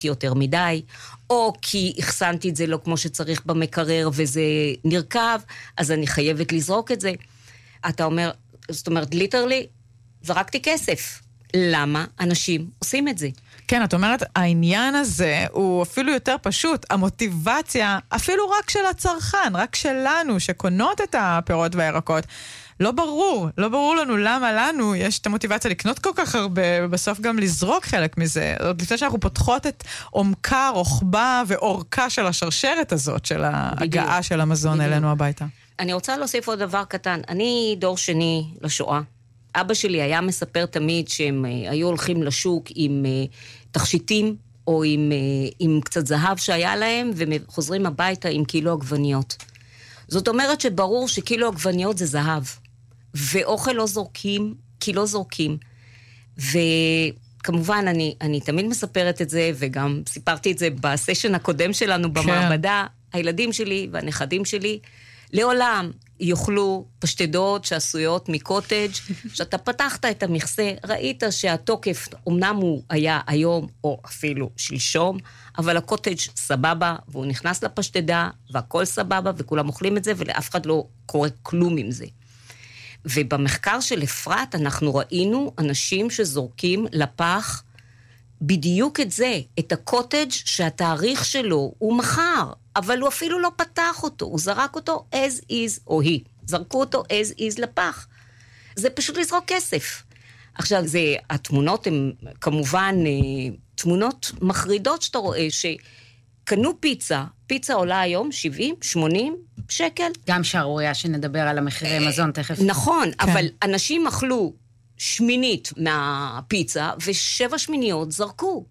יותר מדי, או כי הכסנתי את זה לא כמו שצריך במקרר וזה נרכב, אז אני חייבת לזרוק את זה. אתה אומר, זאת אומרת, ליטרלי, זרקתי כסף. למה אנשים עושים את זה? כן, את אומרת, העניין הזה הוא אפילו יותר פשוט. המוטיבציה, אפילו רק של הצרכן, רק שלנו, שקונות את הפירות והירקות, לא ברור לנו למה לנו יש את המוטיבציה לקנות כל כך הרבה, ובסוף גם לזרוק חלק מזה. עוד לפני שאנחנו פותחות את עומקה, רוחבה ואורכה של השרשרת הזאת, של ההגעה של המזון אלינו הביתה. אני רוצה להוסיף עוד דבר קטן. אני דור שני לשואה. אבא שלי היה מספר תמיד שהם היו הולכים לשוק עם תכשיטים, או עם קצת זהב שהיה להם, וחוזרים הביתה עם קילו עגבניות. זאת אומרת שברור שקילו עגבניות זה זהב. ואוכל לא זורקים, כי לא זורקים. וכמובן, אני תמיד מספרת את זה, וגם סיפרתי את זה בסשן הקודם שלנו במעבדה, הילדים שלי והנכדים שלי, לעולם יאכלו פשטדות שעשויות מקוטג', שאתה פתחת את המכסה, ראית שהתוקף, אמנם הוא היה היום או אפילו שלשום, אבל הקוטג' סבבה, והוא נכנס לפשטדה, והכל סבבה, וכולם אוכלים את זה, ולאף אחד לא קורה כלום עם זה. ובמחקר של אפרת אנחנו ראינו אנשים שזורקים לפח בדיוק את זה, את הקוטג' שהתאריך שלו הוא מחר, אבל הוא אפילו לא פתח אותו, הוא זרק אותו as is, או היא, זרקו אותו as is לפח. זה פשוט לזרוק כסף. עכשיו, התמונות הן כמובן תמונות מחרידות שאתה רואה, שקנו פיצה עולה היום 70, 80 שקל. גם שערוריה שנדבר על המחירי מזון תכף. נכון, אבל אנשים אכלו שמינית מהפיצה, ו7 שמיניות זרקו.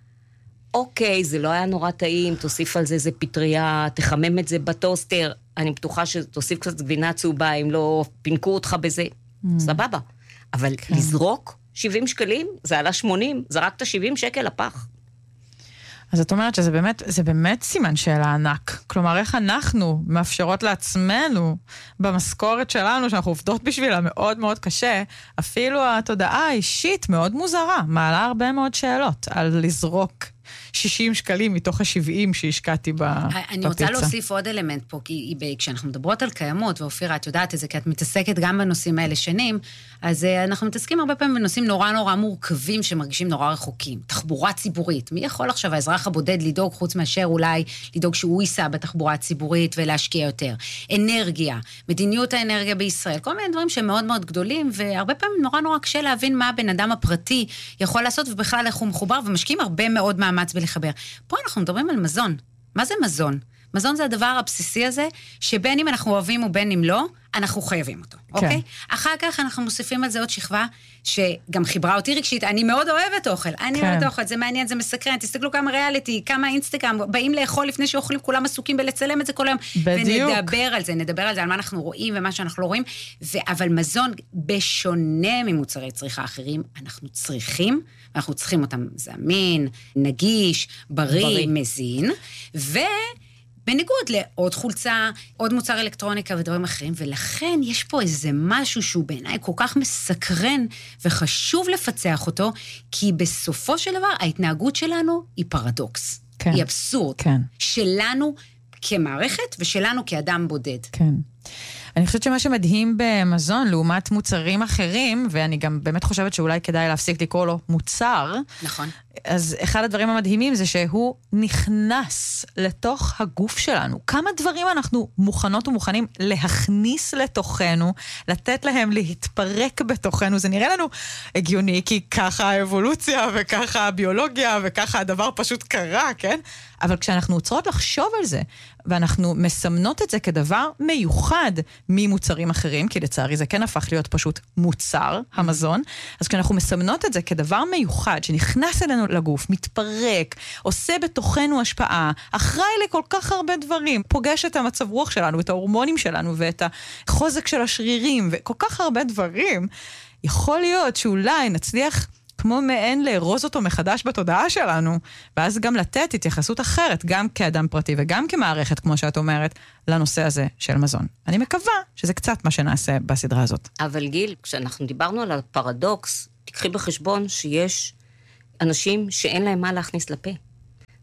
אוקיי, זה לא היה נורא טעים, תוסיף על זה איזה פטריה, תחמם את זה בטוסטר, אני בטוחה שתוסיף קצת גבינה צהובה, אם לא פינקו אותך בזה, סבבה. אבל לזרוק 70 שקלים, זה עלה 80, זרקת 70 שקל לפח. אז את אומרת שזה באמת סימן שאלה ענק. כלומר, איך אנחנו מאפשרות לעצמנו, במשכורת שלנו, שאנחנו עובדות בשבילה מאוד מאוד קשה, אפילו התודעה האישית מאוד מוזרה, מעלה הרבה מאוד שאלות על לזרוק 60 שקלים מתוך ה-70 שהשקעתי בפיצה. אני רוצה להוסיף עוד אלמנט פה, כי כשאנחנו מדברות על קיימות, ואופירה, את יודעת את זה, כי את מתעסקת גם בנושאים האלה שנים, אז אנחנו מתעסקים הרבה פעמים בנושאים נורא נורא מורכבים, שמרגישים נורא רחוקים. תחבורה ציבורית. מי יכול עכשיו, האזרח הבודד, לדאוג חוץ מאשר אולי, לדאוג שהוא ייסע בתחבורה הציבורית ולהשקיע יותר. אנרגיה, מדיניות האנרגיה בישראל, כל מיני דברים שהם מאוד מאוד גדולים, והרבה פעמים נורא נורא קשה להבין מה הבן אדם הפרטי יכול לעשות, ובכלל איך הוא מחובר, ומשקיעים הרבה מאוד מאמץ בלחבר. פה אנחנו מדברים על מזון. מה זה מזון? מזון זה הדבר הבסיסי הזה, שבין אם אנחנו אוהבים ובין אם לא, אנחנו חייבים אותו, אוקיי? אחר כך אנחנו מוסיפים על זה עוד שכבה, שגם חיברה אותי רגשית, אני מאוד אוהבת אוכל, אני אוהבת אוכל, זה מעניין, זה מסקרן, תסתכלו כמה ריאליטי, כמה אינסטגרם, באים לאכול לפני שאוכלים, כולם עסוקים בלצלם את זה כל היום, ונדבר על זה, על מה אנחנו רואים ומה שאנחנו לא רואים, אבל מזון, בשונה ממוצרי צריכה אחרים, אנחנו צריכים אותם זמין, נגיש, בריא. מזין, בניגוד לעוד חולצה, עוד מוצר אלקטרוניקה ודברים אחרים, ולכן יש פה איזה משהו שהוא בעיניי כל כך מסקרן, וחשוב לפצח אותו, כי בסופו של דבר ההתנהגות שלנו היא פרדוקס. כן. היא אבסורד. כן. שלנו כמערכת ושלנו כאדם בודד. כן. אני חושבת שמה שמדהים במזון, לעומת מוצרים אחרים, ואני גם באמת חושבת שאולי כדאי להפסיק לקרוא לו מוצר. נכון. אז אחד הדברים המדהימים זה שהוא נכנס לתוך הגוף שלנו. כמה דברים אנחנו מוכנות ומוכנים להכניס לתוכנו, לתת להם להתפרק בתוכנו. זה נראה לנו הגיוני, כי ככה האבולוציה וככה הביולוגיה וככה הדבר פשוט קרה, כן? אבל כשאנחנו עוצרות לחשוב על זה, ואנחנו מסמנות את זה כדבר מיוחד ממוצרים אחרים, כי לצערי זה כן הפך להיות פשוט מוצר, המזון, אז כשאנחנו מסמנות את זה כדבר מיוחד, שנכנס אלינו לגוף, מתפרק, עושה בתוכנו השפעה, אחראי לכל כך הרבה דברים, פוגש את המצב רוח שלנו, את ההורמונים שלנו, ואת החוזק של השרירים, וכל כך הרבה דברים, יכול להיות שאולי נצליח כמו מעין לארוז אותו מחדש בתודעה שלנו, ואז גם לתת התייחסות אחרת, גם כאדם פרטי וגם כמערכת, כמו שאת אומרת, לנושא הזה של מזון. אני מקווה שזה קצת מה שנעשה בסדרה הזאת. אבל גיל, כשאנחנו דיברנו על הפרדוקס, תקחי בחשבון שיש אנשים שאין להם מה להכניס לפה.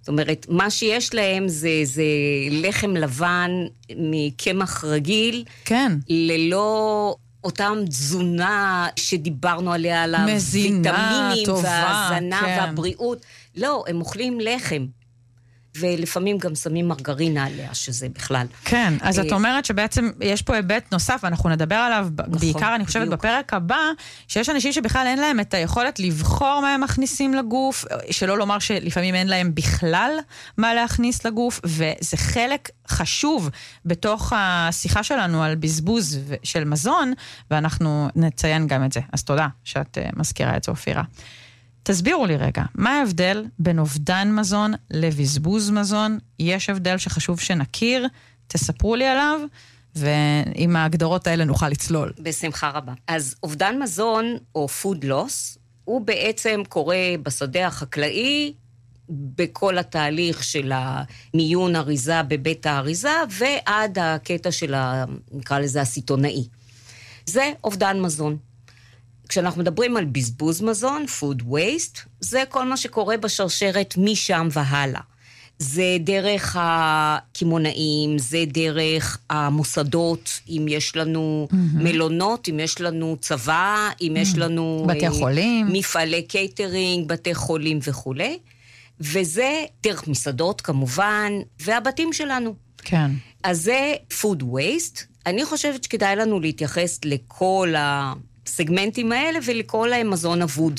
זאת אומרת, מה שיש להם זה לחם לבן מקמח רגיל, כן. ללא אותם תזונה שדיברנו עליה, על הוויטמינים והזנה והבריאות. לא, הם אוכלים לחם. ולפעמים גם שמים מרגרינה עליה, שזה בכלל. כן, אז את אומרת שבעצם יש פה היבט נוסף, ואנחנו נדבר עליו בעיקר, אני חושבת, בפרק הבא, שיש אנשים שבכלל אין להם את היכולת לבחור מה הם מכניסים לגוף, שלא לומר שלפעמים אין להם בכלל מה להכניס לגוף, וזה חלק חשוב בתוך השיחה שלנו על בזבוז של מזון, ואנחנו נציין גם את זה. אז תודה שאת מזכירה את זה, אופירה. תסבירו לי רגע, מה ההבדל בין אובדן מזון לבזבוז מזון? יש הבדל שחשוב שנכיר, תספרו לי עליו, ועם ההגדרות האלה נוכל לצלול. בשמחה רבה. אז אובדן מזון, או food loss, הוא בעצם קורה בשדה החקלאי, בכל התהליך של המיון אריזה בבית האריזה, ועד הקטע של, נקרא לזה, הסיטונאי. זה אובדן מזון. כשאנחנו מדברים על בזבוז מזון, food waste, זה כל מה שקורה בשרשרת משם והלאה. זה דרך הכימונאים, זה דרך המוסדות, אם יש לנו מלונות, אם יש לנו צבא, אם יש לנו בתי חולים, מפעלי קייטרינג, בתי חולים וכו'. וזה דרך מסעדות כמובן, והבתים שלנו. כן. אז זה food waste. אני חושבת שכדאי לנו להתייחס לכל הסגמנטים האלה ולקרוא להם מזון אבוד.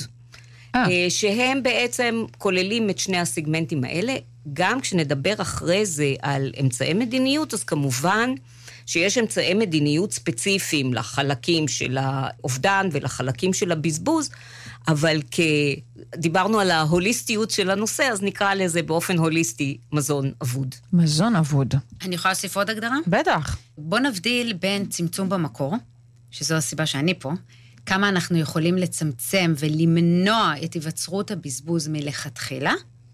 שהם בעצם כוללים את שני הסגמנטים האלה. גם כשנדבר אחרי זה על אמצעי מדיניות, אז כמובן שיש אמצעי מדיניות ספציפיים לחלקים של האובדן ולחלקים של הבזבוז, אבל דיברנו על ההוליסטיות של הנושא, אז נקרא לזה באופן הוליסטי מזון אבוד. מזון אבוד. אני יכולה להוסיף עוד הגדרה? בטח. בוא נבדיל בין צמצום במקור, שזו הסיבה שאני פה, כמה אנחנו יכולים לצמצם ולמנוע את היווצרות הבזבוז מלכתחילה,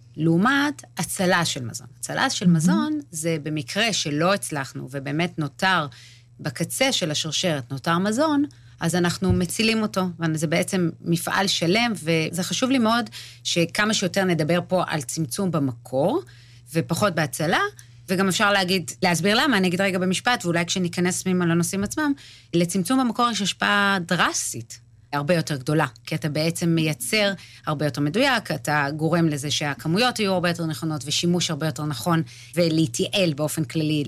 לעומת הצלה של מזון. הצלה של מזון זה במקרה שלא הצלחנו, ובאמת נותר בקצה של השרשרת, נותר מזון, אז אנחנו מצילים אותו, וזה בעצם מפעל שלם, וזה חשוב לי מאוד שכמה שיותר נדבר פה על צמצום במקור, ופחות בהצלה, וגם אפשר להסביר למה, אני אגיד רגע במשפט, ואולי כשניכנס מימה לנושאים עצמם, לצמצום במקור יש השפעה דרסטית, הרבה יותר גדולה, כי אתה בעצם מייצר הרבה יותר מדויק, אתה גורם לזה שהכמויות יהיו הרבה יותר נכונות, ושימוש הרבה יותר נכון, ולהתייעל באופן כללי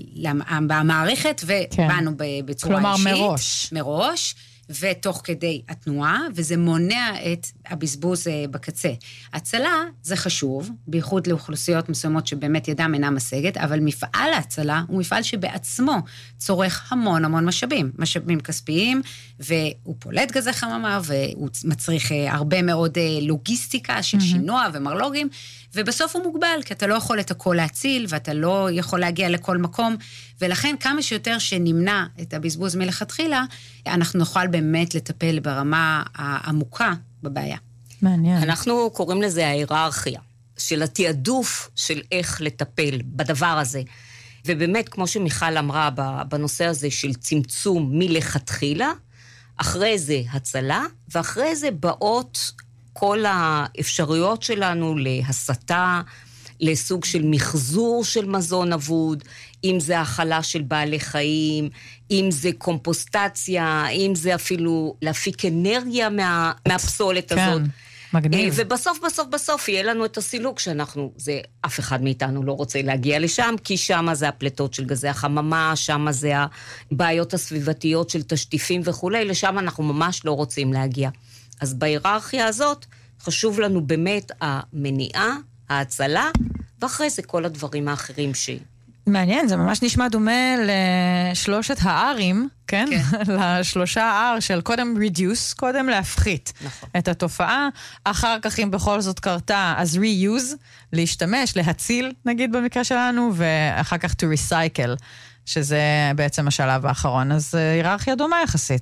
במערכת, ובאנו בצורה אישית. כלומר מראש, ותוך כדי התנועה, וזה מונע את הבזבוז בקצה. הצלה זה חשוב, בייחוד לאוכלוסיות מסוימות שבאמת ידם אינה משגת, אבל מפעל ההצלה הוא מפעל שבעצמו צורך המון המון משאבים כספיים, והוא פולט גזי חממה, והוא מצריך הרבה מאוד לוגיסטיקה של שינוע ומרלוגים, ובסוף הוא מוגבל, כי אתה לא יכול את הכל להציל, ואתה לא יכול להגיע לכל מקום, ולכן כמה שיותר שנמנע את הבזבוז מלכתחילה, אנחנו נוכל באמת לטפל ברמה העמוקה בבעיה. מעניין. אנחנו קוראים לזה ההיררכיה, של התיעדוף של איך לטפל בדבר הזה. ובאמת, כמו שמיכל אמרה בנושא הזה של צמצום מלכתחילה, אחרי זה הצלה, ואחרי זה באות כל האפשרויות שלנו להסתה, לסוג של מחזור של מזון אבוד, אם זה האכלה של בעלי חיים, אם זה קומפוסטציה, אם זה אפילו להפיק אנרגיה מהפסולת הזאת. מגניב. ובסוף יהיה לנו את הסילוק שאנחנו, אף אחד מאיתנו לא רוצה להגיע לשם, כי שם זה הפלטות של גזי החממה, שם זה הבעיות הסביבתיות של תשטיפים וכו', לשם אנחנו ממש לא רוצים להגיע. אז בהיררכיה הזאת חשוב לנו באמת המניעה, ההצלה, ואחרי זה כל הדברים האחרים מעניין, זה ממש נשמע דומה לשלושת הארים, כן? לשלושה האר של קודם reduce, קודם להפחית את התופעה, אחר כך אם בכל זאת קרתה, אז reuse, להשתמש, להציל, נגיד במקרה שלנו, ואחר כך to recycle, שזה בעצם השלב האחרון, אז היררכיה דומה יחסית.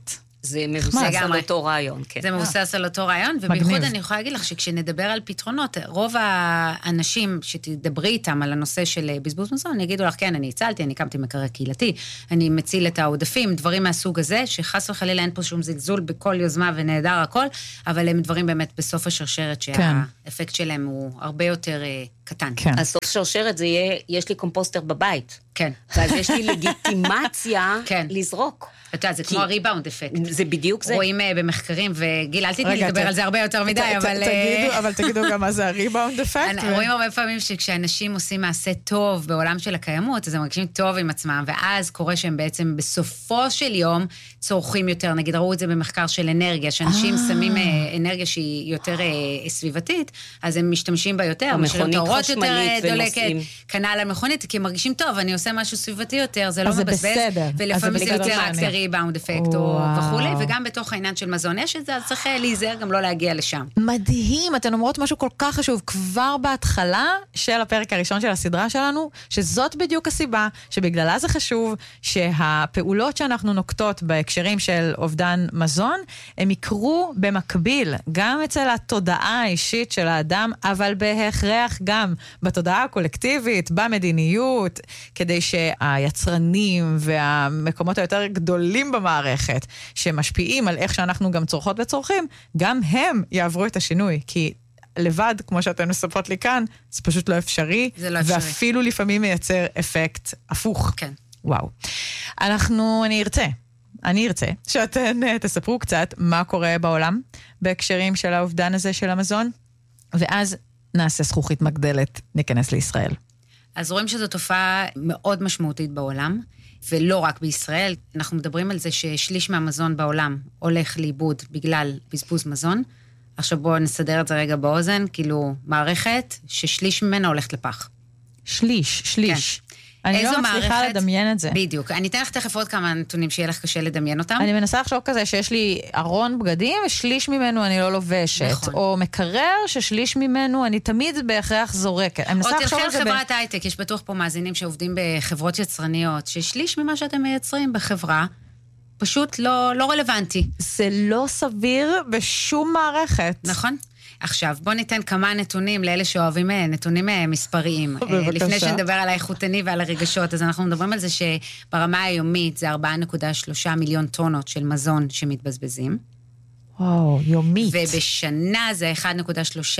זה מבוסס על אותו רעיון, כן. זה מבוסס על אותו רעיון, ובייחוד אני יכולה להגיד לך שכשנדבר על פתרונות, רוב האנשים שתדברי איתם על הנושא של בזבוז מזון, אני אגידו לך, כן, אני הצלתי, אני הקמתי מקרר קהילתי, אני מציל את העודפים, דברים מהסוג הזה, שחס וחלילה אין פה שום זלזול בכל יוזמה ונהדר הכל, אבל הם דברים באמת בסוף השרשרת, שהאפקט שלהם הוא הרבה יותר קטן. הסוף השרשרת זה יהיה, יש לי קומפוסטר בבית. כן. ואז יש לי לגיטימציה לזרוק. אתה יודע, זה כמו הריבאונד אפקט. זה בדיוק זה. רואים במחקרים, וגיל, אל תתני לדבר על זה הרבה יותר מדי, אבל תגידו גם מה זה הריבאונד אפקט. רואים הרבה פעמים שכשאנשים עושים מעשה טוב בעולם של הקיימות, אז הם מרגישים טוב עם עצמם, ואז קורה שהם בעצם בסופו של יום צורכים יותר, נגיד ראו את זה במחקר של אנרגיה, שאנשים שמים אנרגיה שהיא יותר סביבתית, אז הם משתמשים בה יותר, מכונית חשמלית ונוסעים. כנ"ל המכונית, כי הם מרגישים טוב, אני עושה משהו סביבתי יותר, זה לא מבזבז, ולפעמים זה יותר ריבאונד אפקט וכולי, וגם בתוך העניין של מזון יש את זה, אז צריך להיזהר גם לא להגיע לשם. מדהים, אתן אומרות משהו כל כך חשוב, כבר בהתחלה של הפרק הראשון של הסדרה שלנו, שזאת בדיוק הסיבה, שבגללה זה חשוב, שהפעולות שאנחנו נוקטות בהקשרים של אובדן מזון, הם יקרו במקביל, גם אצל התודעה האישית של האדם, אבל בהכרח גם בתודעה הקולקטיבית, במדיניות, כדי שהיצרנים והמקומות היותר גדולים במערכת, שמשפיעים על איך שאנחנו גם צורכות וצורכים, גם הם יעברו את השינוי, כי לבד, כמו שאתן מספרות לי כאן, זה פשוט לא אפשרי, ואפילו לפעמים מייצר אפקט הפוך. כן. וואו. אני ארצה שאתן תספרו קצת מה קורה בעולם, בהקשרים של האובדן הזה של המזון, ואז נעשה זכוכית מגדלת, ניכנס לישראל. אז רואים שזו תופעה מאוד משמעותית בעולם, ולא רק בישראל. אנחנו מדברים על זה ששליש מהמזון בעולם הולך לאיבוד בגלל בזבוז מזון. עכשיו בואו נסדר את זה רגע באוזן, כאילו מערכת ששליש ממנה הולכת לפח. שליש. כן. אני לא מצליחה לדמיין את זה. בדיוק. אני אתן לך תכף עוד כמה נתונים שיהיה לך קשה לדמיין אותם. אני מנסה לחשוב כזה שיש לי ארון בגדים, ושליש ממנו אני לא לובשת. נכון. או מקרר ששליש ממנו אני תמיד בהכרח זורקת. או תלכי לחברת הייטק, יש בטוח פה מאזינים שעובדים בחברות יצרניות, ששליש ממה שאתם מייצרים בחברה, פשוט לא רלוונטי. זה לא סביר בשום מערכת. נכון. עכשיו, בוא ניתן כמה נתונים לאלה שאוהבים נתונים מספריים. לפני שנדבר על האיכותני ועל הרגשות, אז אנחנו מדברים על זה שברמה היומית זה 4.3 מיליון טונות של מזון שמתבזבזים. וואו, יומית. ובשנה זה 1.3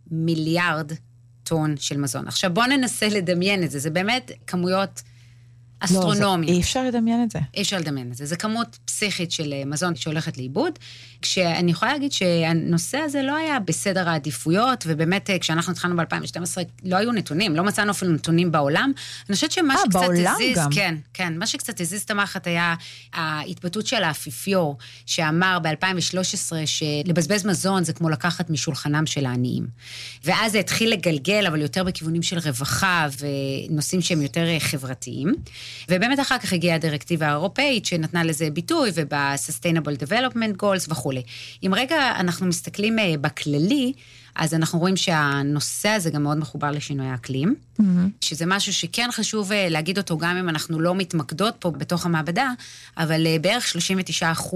מיליארד טון של מזון. עכשיו, בוא ננסה לדמיין את זה. זה באמת כמויות אסטרונומיות. אי אפשר לדמיין את זה. אי אפשר לדמיין את זה. זה כמות פסיכית של מזון שהולכת לאיבוד, כשאני יכולה להגיד שהנושא הזה לא היה בסדר העדיפויות, ובאמת כשאנחנו התחלנו ב-2012 לא היו נתונים, לא מצאנו אפילו נתונים בעולם. אני חושבת שמה שקצת הזיז, כן, מה שקצת הזיז את המערכת היה ההתבטאות של האפיפיור, שאמר ב-2013 שלבזבז מזון זה כמו לקחת משולחנם של העניים. ואז זה התחיל לגלגל, אבל יותר בכיוונים של רווחה ונושאים שהם יותר חברתיים. ובאמת אחר כך הגיעה הדירקטיבה האירופאית שנתנה לזה ביטוי, וב-Sustainable Development Goals וכו'. אם רגע אנחנו מסתכלים בכללי, אז אנחנו רואים שהנושא הזה גם מאוד מחובר לשינוי האקלים, שזה משהו שכן חשוב להגיד אותו גם אם אנחנו לא מתמקדות פה בתוך המעבדה, אבל בערך 32%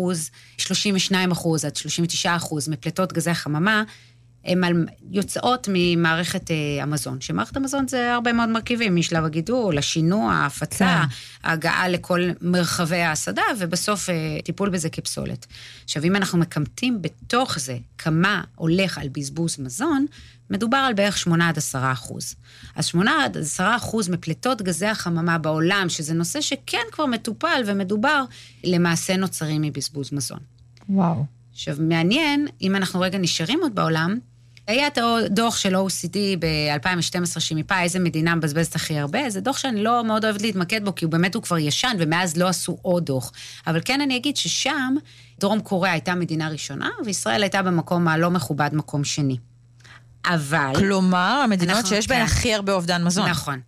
עד 39% מפלטות גזי חממה, הם יוצאות ממערכת המזון, שמערכת המזון זה הרבה מאוד מרכיבים, משלב הגידול, השינוע, ההפצה, ההגעה לכל מרחבי ההסדה, ובסוף טיפול בזה כפסולת. עכשיו, אם אנחנו מקמטים בתוך זה כמה הולך על בזבוז מזון, מדובר על בערך 8-10%. אז 8-10% מפלטות גזי החממה בעולם, שזה נושא שכן כבר מטופל ומדובר, למעשה נוצרים מבזבוז מזון. וואו. עכשיו, מעניין, אם אנחנו רגע נשארים עוד בעולם, היה את הדוח של OECD ב-2012 שמיפה איזה מדינה מבזבזת הכי הרבה, זה דוח שאני לא מאוד אוהבת להתמקד בו, כי הוא באמת הוא כבר ישן, ומאז לא עשו עוד דוח. אבל כן אני אגיד ששם, דרום קוריאה הייתה מדינה ראשונה, וישראל הייתה במקום הלא מכובד, מקום שני. אבל... כלומר, המדינות שיש בהן הכי הרבה אובדן מזון. נכון.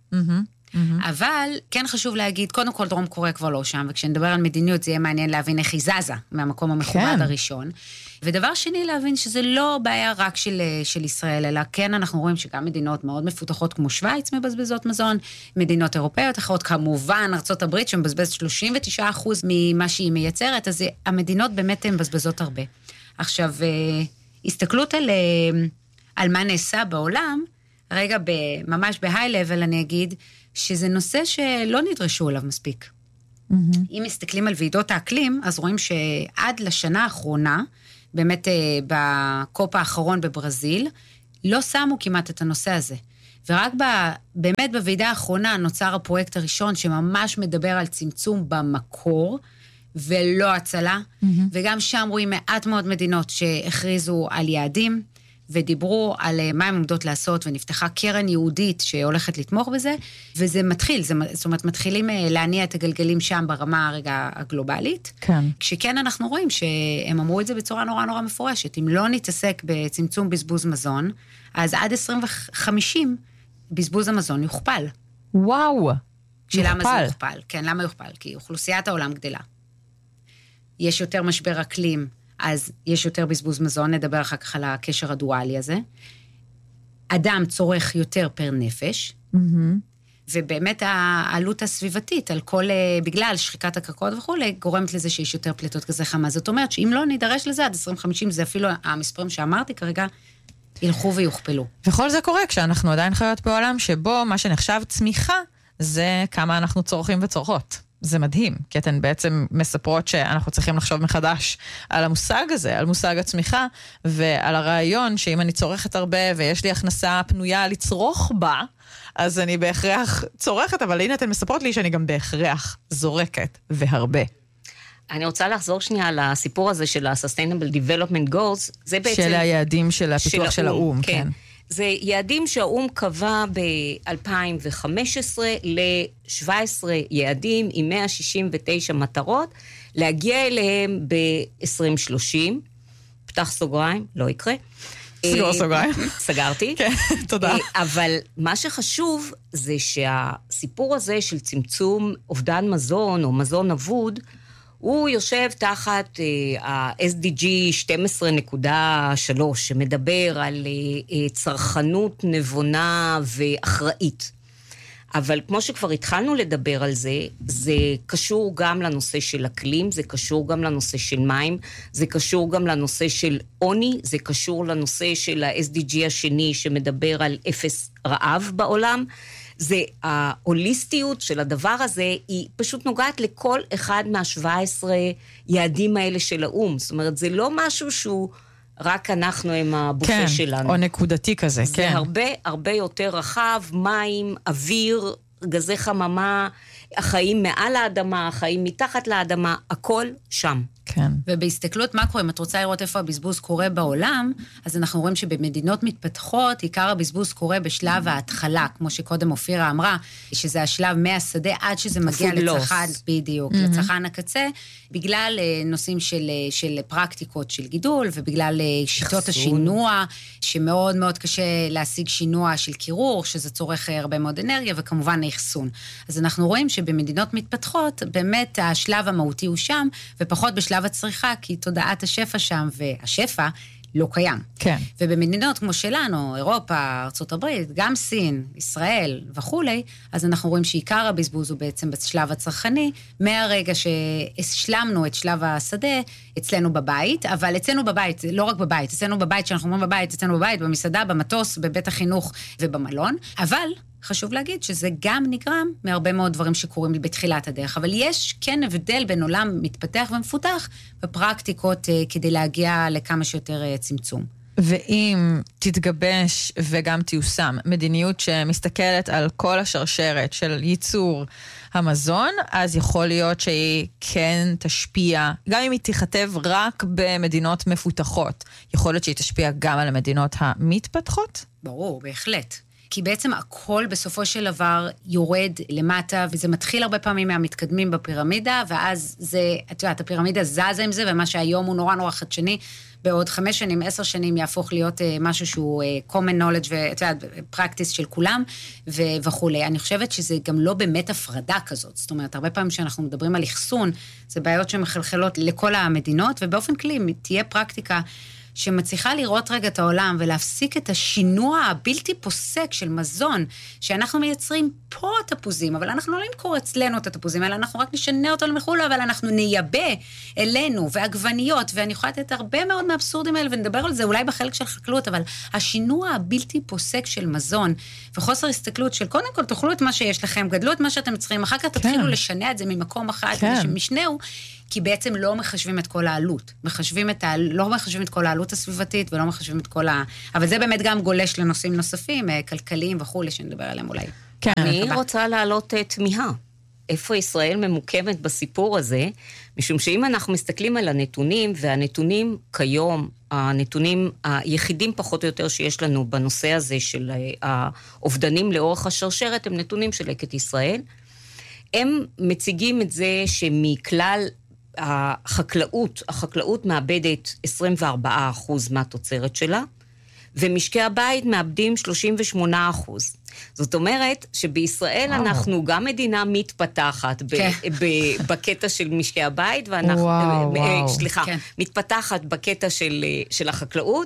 אבל כן חשוב להגיד, קודם כל דרום קוריאה כבר לא שם, וכשנדבר על מדיניות זה יהיה מעניין להבין איך היא זזה מהמקום המכובד הראשון. ודבר שני, להבין שזה לא בעיה רק של ישראל, אלא כן אנחנו רואים שגם מדינות מאוד מפותחות כמו שוויץ מבזבזות מזון, מדינות אירופאיות אחרות, כמובן ארצות הברית שמבזבז 39% ממה שהיא מייצרת, אז המדינות באמת הן מבזבזות הרבה. עכשיו, הסתכלות על מה נעשה בעולם, רגע ממש בהיי-לבל אני אגיד, שזה נושא שלא נדרשו אליו מספיק. אם מסתכלים על ועידות האקלים, אז רואים שעד לשנה האחרונה, באמת בקופ האחרון בברזיל, לא שמו כמעט את הנושא הזה. ורק באמת בוועידה האחרונה נוצר הפרויקט הראשון שממש מדבר על צמצום במקור, ולא הצלה, וגם שם רואים מעט מאוד מדינות שהכריזו על יעדים, ודיברו על מה הם עומדות לעשות, ונפתחה קרן יהודית שהולכת לתמוך בזה, וזה מתחיל, זאת אומרת, מתחילים להניע את הגלגלים שם ברמה הרגע הגלובלית, כן. כשכן אנחנו רואים שהם אמרו את זה בצורה נורא נורא מפורשת, אם לא נתעסק בצמצום בזבוז מזון, אז עד 2050 בזבוז המזון יוכפל. וואו, שלמה זה יוכפל? כן, למה יוכפל? כי אוכלוסיית העולם גדלה. יש יותר משבר אקלים, אז יש יותר בזבוז מזון, נדבר אחר כך על הקשר הדואלי הזה. אדם צורך יותר פר נפש, ובאמת העלות הסביבתית, על כל, בגלל שחיקת הקרקעות וכו', גורמת לזה שיש יותר פליטות גזי חממה. זאת אומרת שאם לא נידרש לזה עד 2050, זה אפילו המספרים שאמרתי כרגע, ילכו ויוכפלו. וכל זה קורה כשאנחנו עדיין חיות בעולם שבו מה שנחשב צמיחה, זה כמה אנחנו צורכים וצורכות. זה מדהים, כי אתן בעצם מספרות שאנחנו צריכים לחשוב מחדש על המושג הזה, על מושג הצמיחה, ועל הרעיון שאם אני צורכת הרבה ויש לי הכנסה פנויה לצרוך בה, אז אני בהכרח צורכת, אבל הנה אתן מספרות לי שאני גם בהכרח זורקת והרבה. אני רוצה לחזור שנייה לסיפור הזה של ה-Sustainable Development Goals, זה בעצם... של היעדים של הפיתוח של האום, כן. זה יעדים שהאום קבע ב-2015 ל-17 יעדים עם 169 מטרות, להגיע אליהם ב-2030, פתח סוגריים, לא יקרה. סגור סוגריים. סגרתי. כן, תודה. אבל מה שחשוב זה שהסיפור הזה של צמצום אובדן מזון או מזון אבוד, הוא יושב תחת ה-SDG 12.3, שמדבר על צרכנות נבונה ואחראית. אבל כמו שכבר התחלנו לדבר על זה, זה קשור גם לנושא של אקלים, זה קשור גם לנושא של מים, זה קשור גם לנושא של עוני, זה קשור לנושא של ה-SDG השני שמדבר על אפס רעב בעולם, זה ההוליסטיות של הדבר הזה, היא פשוט נוגעת לכל אחד מה-17 יעדים האלה של האום. זאת אומרת, זה לא משהו שהוא רק אנחנו עם הבופה כן, שלנו. או נקודתי כזה, זה כן. זה הרבה, הרבה יותר רחב, מים, אוויר, גזי חממה, החיים מעל האדמה, החיים מתחת לאדמה, הכל שם. כן. ובהסתכלות מקרו, אם את רוצה לראות איפה הבזבוז קורה בעולם, אז אנחנו רואים שבמדינות מתפתחות, עיקר הבזבוז קורה בשלב ההתחלה, כמו שקודם אופירה אמרה, שזה השלב מהשדה עד שזה מגיע לצרכן, בדיוק, לצרכן הקצה, בגלל נושאים של פרקטיקות של גידול, ובגלל שיטות השינוע, שמאוד מאוד קשה להשיג שינוע של קירור, שזה צורך הרבה מאוד אנרגיה, וכמובן האחסון. אז אנחנו רואים שבמדינות מתפתחות, באמת השלב המהותי הוא שם, ופחות בשלב הצריכה, כי תודעת השפע שם, והשפע לא קיים. כן. ובמדינות כמו שלנו, אירופה, ארצות הברית, גם סין, ישראל וכולי, אז אנחנו רואים שעיקר הבזבוז הוא בעצם בשלב הצרכני, מהרגע שהשלמנו את שלב השדה אצלנו בבית, אבל אצלנו בבית, לא רק בבית, אצלנו בבית, שאנחנו אומרים בבית, אצלנו בבית, במסעדה, במטוס, בבית החינוך ובמלון, אבל חשוב להגיד שזה גם נגרם מהרבה מאוד דברים שקורים בתחילת הדרך, אבל יש כן הבדל בין עולם מתפתח ומפותח בפרקטיקות כדי להגיע לכמה שיותר צמצום. ואם תתגבש וגם תיושם מדיניות שמסתכלת על כל השרשרת של ייצור המזון, אז יכול להיות שהיא כן תשפיע, גם אם היא תיכתב רק במדינות מפותחות, יכול להיות שהיא תשפיע גם על המדינות המתפתחות? ברור, בהחלט. כי בעצם הכל בסופו של דבר יורד למטה, וזה מתחיל הרבה פעמים מהמתקדמים בפירמידה, ואז זה, את יודעת, הפירמידה זזה עם זה, ומה שהיום הוא נורא נורא חדשני, בעוד 5 שנים, 10 שנים יהפוך להיות משהו שהוא common knowledge, ואת יודעת, practice של כולם, וכו'. אני חושבת שזה גם לא באמת הפרדה כזאת. זאת אומרת, הרבה פעמים שאנחנו מדברים על אחסון, זה בעיות שמחלחלות לכל המדינות, ובאופן כללי, תהיה פרקטיקה שמצליחה לראות רגע את העולם ולהפסיק את השינוע הבלתי פוסק של מזון, שאנחנו מייצרים פה תפוזים, אבל אנחנו לא נמכור אצלנו את התפוזים, אלא אנחנו רק נשנה אותו למחולה, אבל אנחנו נייבא אלינו, ועגבניות, ואני יכולה לתת הרבה מאוד מהאבסורדים האלה, ונדבר על זה אולי בחלק של חקלאות, אבל השינוע הבלתי פוסק של מזון, וחוסר הסתכלות של קודם כל תאכלו את מה שיש לכם, גדלו את מה שאתם צריכים, אחר כך תתחילו לשנע את זה ממקום אחד, שמשנהו, כי בעצם לא מחשבים את כל העלות. לא מחשבים את כל העלות הסביבתית, ולא מחשבים את כל אבל זה באמת גם גולש לנושאים נוספים, כלכליים וכו', שנדבר עליהם אולי. כן. אני רוצה להעלות תמיהה. איפה ישראל ממוקמת בסיפור הזה? משום שאם אנחנו מסתכלים על הנתונים, והנתונים כיום, הנתונים היחידים פחות או יותר שיש לנו בנושא הזה של האובדנים לאורך השרשרת, הם נתונים של לקט ישראל. הם מציגים את זה שמכלל החקלאות מאבדת 24% מהתוצרת שלה, ומשקי הבית מאבדים 38%. זאת אומרת שבישראל אנחנו גם מדינה מתפתחת בקטע של משקי הבית, מתפתחת בקטע של החקלאות,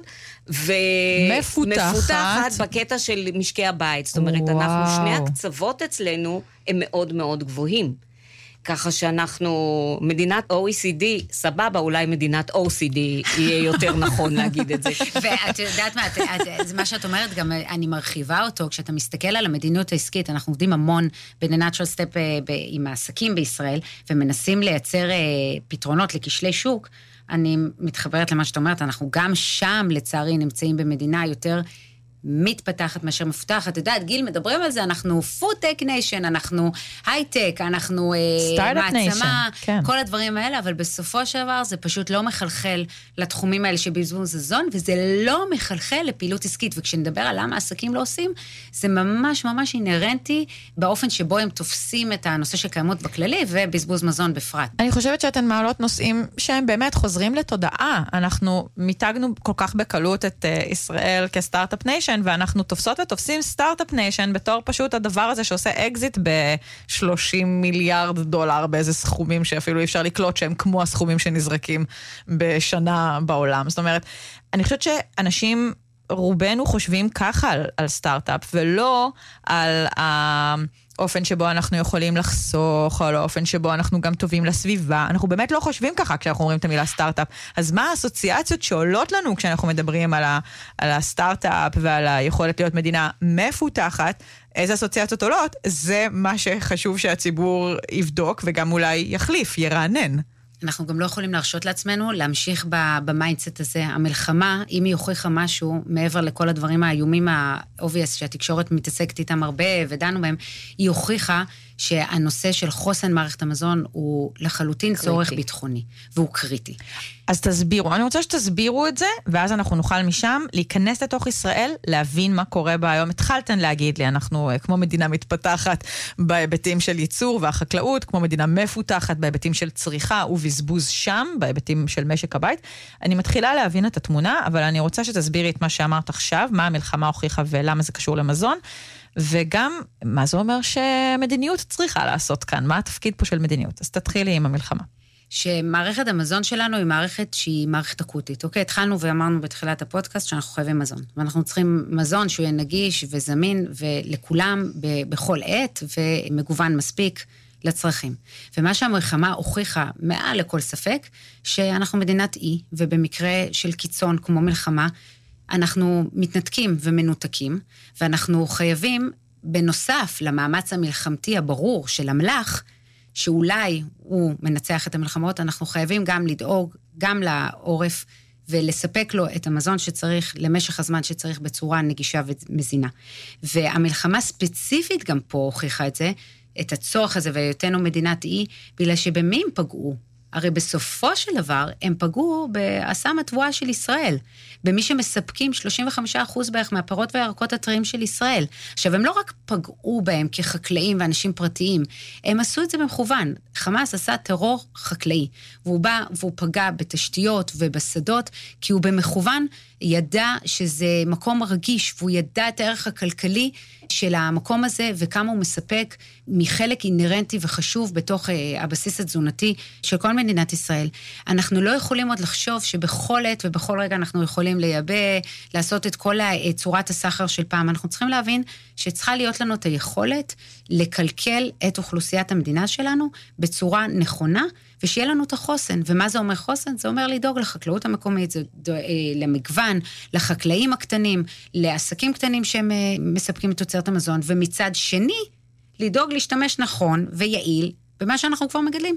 ומפותחת בקטע של משקי הבית. זאת אומרת, שני הקצוות אצלנו הם מאוד מאוד גבוהים. ככה שאנחנו, מדינת OECD, סבבה, אולי מדינת OCD יהיה יותר נכון להגיד את זה. ואת יודעת מה, זה מה שאת אומרת, גם אני מרחיבה אותו, כשאתה מסתכל על המדיניות העסקית, אנחנו עובדים המון ב-Natural Step עם העסקים בישראל, ומנסים לייצר פתרונות לכשלי שוק, אני מתחברת למה שאת אומרת, אנחנו גם שם, לצערי, נמצאים במדינה יותר מתפתחת מאשר מפותחת. אתה יודעת, גיל, מדברים על זה, אנחנו food tech nation, אנחנו הייטק, אנחנו מעצמה, כל הדברים האלה, אבל בסופו של דבר זה פשוט לא מחלחל לתחומים האלה שבזבוז מזון, וזה לא מחלחל לפעילות עסקית, וכשנדבר על למה העסקים לא עושים, זה ממש ממש אינרנטי באופן שבו הם תופסים את הנושא של קיימות בכללי, ובזבוז מזון בפרט. אני חושבת שאתן מעלות נושאים שהם באמת חוזרים לתודעה. אנחנו מיתגנו כל כך בקלות את ישראל כסטארט-אפ ניישן, ואנחנו תופסות ותופסים סטארט-אפ ניישן בתור פשוט הדבר הזה שעושה אקזיט ב$30 מיליארד באיזה סכומים שאפילו אי אפשר לקלוט שהם כמו הסכומים שנזרקים בשנה בעולם. זאת אומרת, אני חושבת שאנשים רובנו חושבים ככה על סטארט-אפ, ולא על האופן שבו אנחנו יכולים לחסוך, או האופן שבו אנחנו גם טובים לסביבה. אנחנו באמת לא חושבים ככה כשאנחנו אומרים את המילה סטארט-אפ. אז מה האסוציאציות שעולות לנו כשאנחנו מדברים על הסטארט-אפ ועל היכולת להיות מדינה מפותחת? איזה אסוציאציות עולות? זה מה שחשוב שהציבור יבדוק וגם אולי יחליף, ירענן. אנחנו גם לא יכולים להרשות לעצמנו להמשיך במיינדסט הזה. המלחמה, אם היא הוכיחה משהו, מעבר לכל הדברים האיומים ה-obvious שהתקשורת מתעסקת איתם הרבה ודנו בהם, היא הוכיחה שהנושא של חוסן מערכת המזון הוא לחלוטין צורך ביטחוני, והוא קריטי. אז תסבירו, אני רוצה שתסבירו את זה, ואז אנחנו נוכל משם להיכנס לתוך ישראל, להבין מה קורה בה היום. התחלתן להגיד לי, אנחנו כמו מדינה מתפתחת בהיבטים של ייצור והחקלאות, כמו מדינה מפותחת בהיבטים של צריכה ובזבוז שם, בהיבטים של משק הבית. אני מתחילה להבין את התמונה, אבל אני רוצה שתסבירי את מה שאמרת עכשיו, מה המלחמה הוכיחה ולמה זה קשור למזון, וגם מה זה אומר שמדיניות צריכה לעשות כאן, מה התפקיד פה של מדיניות. אז תתחילי עם המלחמה. שמערכת המזון שלנו היא מערכת שהיא מערכת אקוטית. אוקיי, התחלנו ואמרנו בתחילת הפודקאסט שאנחנו חייבים מזון. ואנחנו צריכים מזון שהוא יהיה נגיש וזמין ולכולם בכל עת ומגוון מספיק לצרכים. ומה שהמלחמה הוכיחה מעל לכל ספק, שאנחנו מדינת אי, ובמקרה של קיצון כמו מלחמה, אנחנו מתנתקים ומנותקים, ואנחנו חייבים, בנוסף למאמץ המלחמתי הברור של המלח, שאולי הוא מנצח את המלחמות, אנחנו חייבים גם לדאוג, גם לעורף, ולספק לו את המזון שצריך, למשך הזמן שצריך בצורה נגישה ומזינה. והמלחמה ספציפית גם פה הוכיחה את זה, את הצורך הזה, והיותנו מדינת אי, בגלל שבמי הם פגעו? הרי בסופו של דבר הם פגעו בעשם התבואה של ישראל, במי שמספקים 35% בערך מהפירות והירקות הטריים של ישראל. עכשיו, הם לא רק פגעו בהם כחקלאים ואנשים פרטיים, הם עשו את זה במכוון. חמאס עשה טרור חקלאי, והוא בא והוא פגע בתשתיות ובשדות, כי הוא במכוון ידע שזה מקום רגיש, והוא ידע את הערך הכלכלי של המקום הזה, וכמה הוא מספק מחלק אינרנטי וחשוב בתוך הבסיס התזונתי של כל מדינת ישראל. אנחנו לא יכולים עוד לחשוב שבכל עת ובכל רגע אנחנו יכולים לייבא, לעשות את כל צורת הסחר של פעם. אנחנו צריכים להבין שצריכה להיות לנו את היכולת לקלקל את אוכלוסיית המדינה שלנו בצורה נכונה, ושיהיה לנו את החוסן. ומה זה אומר חוסן? זה אומר לדאוג לחקלאות המקומית, זה למגוון, לחקלאים הקטנים, לעסקים קטנים שהם מספקים את תוצרת המזון, ומצד שני, לדאוג להשתמש נכון ויעיל במה שאנחנו כבר מגדלים.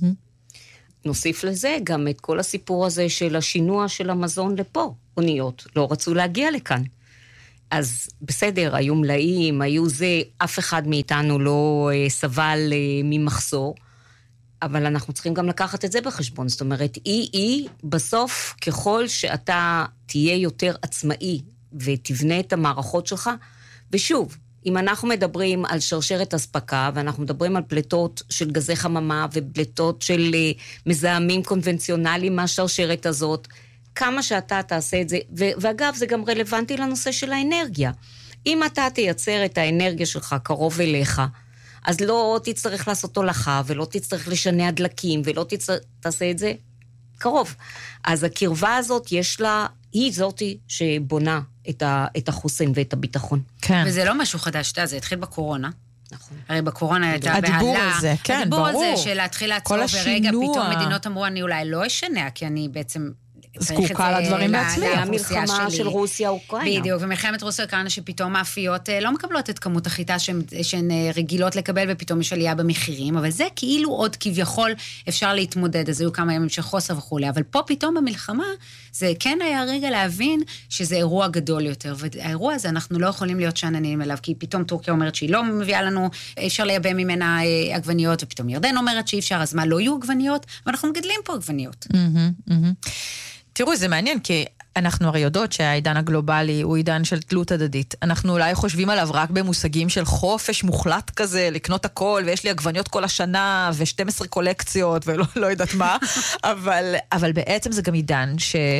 נוסיף לזה גם את כל הסיפור הזה של השינוע של המזון לפה. אוניות לא רצו להגיע לכאן. אז בסדר, היו מלאים, היו זה, אף אחד מאיתנו לא סבל ממחסור, אבל אנחנו צריכים גם לקחת את זה בחשבון. זאת אומרת, בסוף, ככל שאתה תהיה יותר עצמאי ותבנה את המערכות שלך, ושוב, אם אנחנו מדברים על שרשרת הספקה, ואנחנו מדברים על פלטות של גזי חממה, ופלטות של מזהמים קונבנציונליים מהשרשרת הזאת, כמה שאתה תעשה את זה, ואגב, זה גם רלוונטי לנושא של האנרגיה. אם אתה תייצר את האנרגיה שלך קרוב אליך, אז לא תצטרך לעשות הולכה, ולא תצטרך לשנע דלקים, ולא תעשה את זה קרוב. אז הקרבה הזאת יש לה, היא זאתי שבונה את החוסן ואת הביטחון. כן. וזה לא משהו חדש, זה התחיל בקורונה. נכון. הרי בקורונה הייתה בהלה. הדיבור הזה, כן, ברור. הדיבור הזה של להתחיל לעצור ברגע, פתאום מדינות אמרו, אני אולי לא אשנע, כי אני בעצם זקוקה לדברים בעצמי. המלחמה של רוסיה אוקראינה. בדיוק, ומלחמת רוסיה אוקראינה שפתאום מאפיות לא מקבלות את כמות החיטה שהן רגילות לקבל, ופתאום יש עלייה במחירים, אבל זה כאילו עוד כביכול אפשר להתמודד, אז היו כמה ימים של חוסר וכו', אבל פה פתאום במלחמה, זה כן היה רגע להבין שזה אירוע גדול יותר, והאירוע הזה אנחנו לא יכולים להיות שעננים אליו, כי פתאום טורקיה אומרת שהיא לא מביאה לנו, אפשר לייבא ממנה עגבניות, ופתאום ירדן אומרת שאי אפשר, אז מה, לא יהיו עגבניות? ואנחנו מגדלים פה עגבניות. תראו, זה מעניין, כי אנחנו הרי יודעות שהעידן הגלובלי הוא עידן של תלות הדדית. אנחנו אולי חושבים עליו רק במושגים של חופש מוחלט כזה, לקנות הכל, ויש לי עגבניות כל השנה, ו12 קולקציות, ולא יודעת מה, אבל בעצם זה גם עידן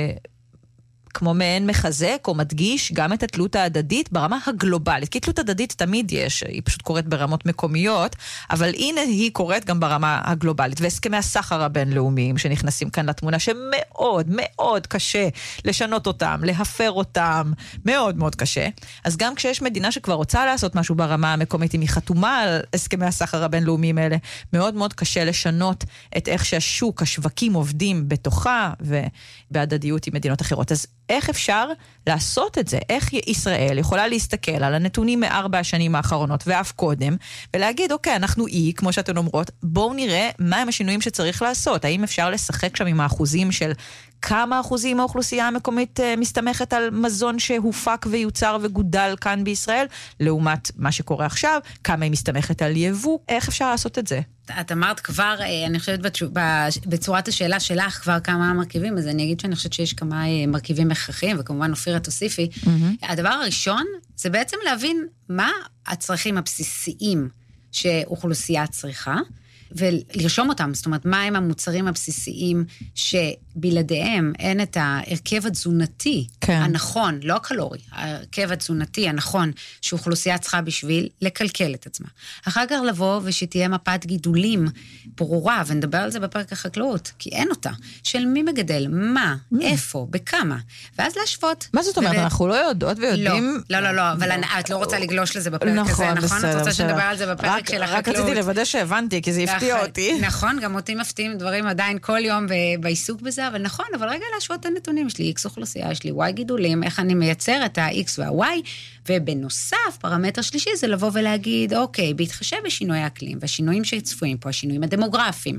כמו מעין מחזק או מדגיש גם את התלות ההדדית ברמה הגלובלית. כי תלות הדדית תמיד יש, היא פשוט קורית ברמות מקומיות, אבל הנה היא קורית גם ברמה הגלובלית. והסכמי הסחר הבינלאומיים שנכנסים כאן לתמונה, שמאוד מאוד קשה לשנות אותם, להפר אותם, מאוד מאוד קשה. אז גם כשיש מדינה שכבר רוצה לעשות משהו ברמה המקומית, אם היא חתומה על הסכמי הסחר הבינלאומיים האלה, מאוד מאוד קשה לשנות את איך שהשוק, השווקים עובדים בתוכה, ובהדדיות עם מדינות אחרות. אז איך אפשר לעשות את זה? איך ישראל יכולה להסתכל על הנתונים מ4 השנים האחרונות ואף קודם, ולהגיד, אוקיי, אנחנו כמו שאתן אומרות, בואו נראה מהם השינויים שצריך לעשות. האם אפשר לשחק שם עם האחוזים של כמה אחוזים האוכלוסייה המקומית מסתמכת על מזון שהופק ויוצר וגודל כאן בישראל, לעומת מה שקורה עכשיו, כמה היא מסתמכת על יבוא, איך אפשר לעשות את זה? את אמרת כבר, אני חושבת בצורת השאלה שלך כבר כמה מרכיבים, אז אני אגיד שאני חושבת שיש כמה מרכיבים הכרחיים, וכמובן אופירה תוסיפי. הדבר הראשון זה בעצם להבין מה הצרכים הבסיסיים שאוכלוסייה צריכה, ולרשום אותם, זאת אומרת, מה הם המוצרים הבסיסיים שבלעדיהם אין את ההרכב התזונתי הנכון, לא הקלורי, ההרכב התזונתי הנכון שאוכלוסייה צריכה בשביל לקלקל את עצמה. אחר כך לבוא ושתהיה מפת גידולים ברורה, ונדבר על זה בפרק החקלאות, כי אין אותה, של מי מגדל, מה, איפה, בכמה, ואז להשוות. מה זאת אומרת? אנחנו לא יודעות ויודעים... לא, אבל את לא רוצה לגלוש לזה בפרק הזה, נכון? את רוצה שנדבר על זה בפרק של החקלאות. רק רציתי לוודא שהבנתי, כי זה הפתיע אותי. נכון, גם אותי מפתיעים דברים עדיין כל יום בעיסוק בזה, אבל נכון, אבל רגע להשוות את הנתונים, יש לי X אוכלוסייה, יש לי Y גידולים, איך אני מייצר את ה-X וה-Y, ובנוסף, פרמטר שלישי זה לבוא ולהגיד, אוקיי, בהתחשב בשינוי האקלים, והשינויים שצפויים פה, השינויים הדמוגרפיים,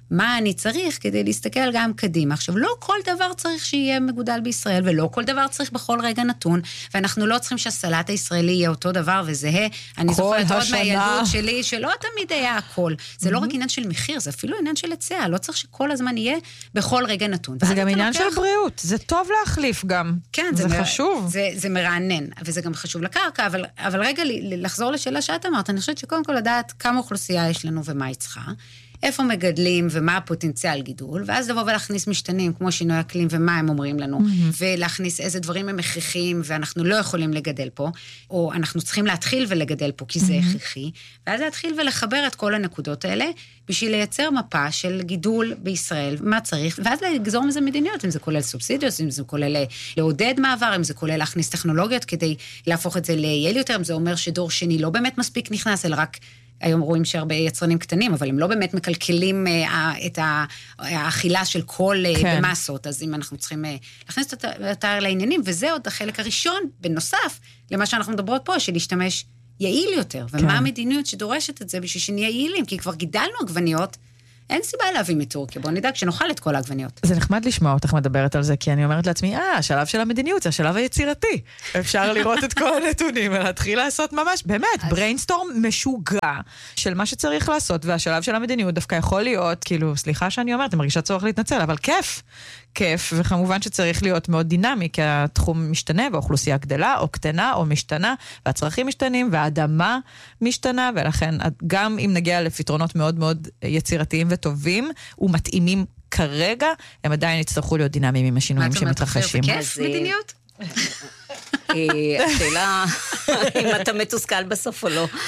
מה אני צריך כדי להסתכל גם קדימה. עכשיו, לא כל דבר צריך שיהיה מגודל בישראל, ולא כל דבר צריך בכל רגע נתון, ואנחנו לא צריכים שהסלט הישראלי יהיה אותו דבר וזהה. אני זוכרת עוד מהילדות שלי, שלא תמיד היה הכל. זה לא רק עניין של מחיר, זה אפילו עניין של היצע. לא צריך שכל הזמן יהיה בכל רגע נתון. זה גם עניין של בריאות. זה טוב להחליף גם. כן, זה חשוב. זה מרענן, וזה גם חשוב לקרקע, אבל רגע לחזור לשאלה שאת אמרת, אני חושבת שקודם כל לדעת כמה אוכלוסייה יש לנו ומה היא צריכה, איפה מגדלים ומה הפוטנציאל גידול, ואז לבוא ולהכניס משתנים כמו שינוי אקלים ומה הם אומרים לנו, ולהכניס איזה דברים הם הכרחיים ואנחנו לא יכולים לגדל פה, או אנחנו צריכים להתחיל ולגדל פה כי זה הכרחי, ואז להתחיל ולחבר את כל הנקודות האלה, בשביל לייצר מפה של גידול בישראל, מה צריך, ואז לגזור מזה מדיניות, אם זה כולל סובסידיות, אם זה כולל לעודד מעבר, אם זה כולל להכניס טכנולוגיות כדי להפוך את זה ליעיל יותר, אם זה אומר שדור שני לא באמת מספיק נכנס, אלא רק היום רואים שהרבה יצרנים קטנים, אבל הם לא באמת מקלקלים את האכילה של כל במסות, אז אם אנחנו צריכים להכניס את לעניינים, וזה עוד החלק הראשון, בנוסף למה שאנחנו מדברות פה, של להשתמש יעיל יותר, ומה המדיניות שדורשת את זה בשביל שנהיה יעילים, כי כבר גידלנו עגבניות, אין סיבה להביא מטורקיה, בוא נדאג שנאכל את כל העגבניות. זה נחמד לשמוע אותך מדברת על זה, כי אני אומרת לעצמי, השלב של המדיניות, זה השלב היצירתי. אפשר לראות את כל הנתונים ולהתחיל לעשות ממש, באמת, בריינסטורם משוגע של מה שצריך לעשות, והשלב של המדיניות דווקא יכול להיות, כאילו, סליחה שאני אומרת, אני מרגישה צורך להתנצל, אבל כיף, וכמובן שצריך להיות מאוד דינמי, כי התחום משתנה, והאוכלוסייה גדלה, או קטנה, או משתנה, והצרכים משתנים, והאדמה משתנה, ולכן גם אם נגיע לפתרונות מאוד מאוד יצירתיים וטובים, ומתאימים כרגע, הם עדיין יצטרכו להיות דינמיים עם השינויים שמתרחשים. מה אתה אומר, מדיניות? השאלה, אם אתה מתוסכל בסוף או לא.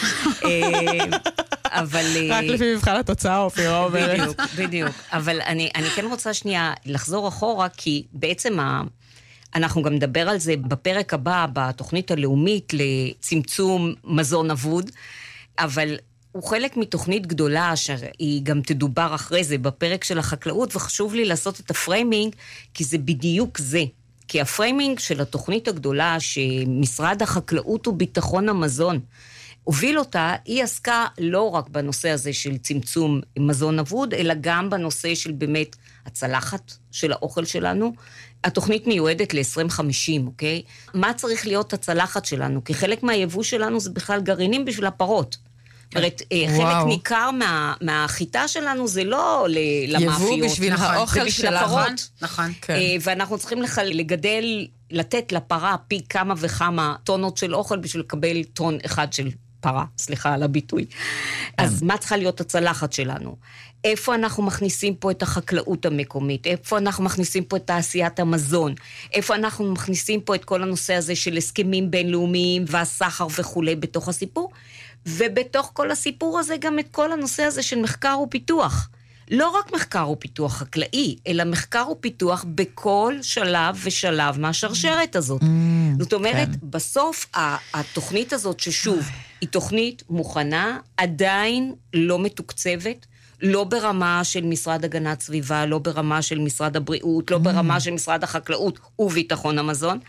אבל רק לפי מבחן התוצאה, אופירה אומרת. בדיוק. אבל אני כן רוצה שנייה לחזור אחורה, כי בעצם אנחנו גם נדבר על זה בפרק הבא, בתוכנית הלאומית לצמצום מזון אבוד, אבל הוא חלק מתוכנית גדולה, שהיא גם תדובר אחרי זה בפרק של החקלאות, וחשוב לי לעשות את הפריימינג, כי זה בדיוק זה. כי הפריימינג של התוכנית הגדולה, שמשרד החקלאות וביטחון המזון הוביל אותה, היא עסקה לא רק בנושא הזה של צמצום מזון אבוד, אלא גם בנושא של באמת הצלחת של האוכל שלנו. התוכנית מיועדת ל-2050, אוקיי? מה צריך להיות הצלחת שלנו? כי חלק מהיבוא שלנו זה בכלל גרעינים בשביל הפרות. זאת אומרת, חלק ניכר מהחיטה שלנו זה לא למאפיות. יבוא בשביל האוכל של הפרות. נכון. ואנחנו צריכים לגדל, לתת לפרה פי כמה וכמה טונות של אוכל בשביל לקבל טון אחד של פרה, סליחה על הביטוי. אז מה צריכה להיות הצלחת שלנו? איפה אנחנו מכניסים פה את החקלאות המקומית? איפה אנחנו מכניסים פה את תעשיית המזון? איפה אנחנו מכניסים פה את כל הנושא הזה של הסכמים בינלאומיים והסחר וכו' בתוך הסיפור? ובתוך כל הסיפור הזה גם את כל הנושא הזה של מחקר ופיתוח. לא רק מחקר ופיתוח חקלאי, אלא מחקר ופיתוח בכל שלב ושלב מהשרשרת הזאת. זאת אומרת, בסוף התוכנית הזאת ששוב, היא תוכנית מוכנה, עדיין לא מתוקצבת, לא ברמה של משרד הגנת סביבה, לא ברמה של משרד הבריאות, לא ברמה של משרד החקלאות וביטחון המזון,